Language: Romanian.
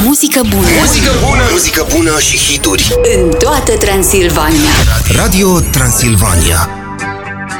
Muzică bună. Muzică bună, muzică bună și hituri În toată Transilvania. Radio Transilvania.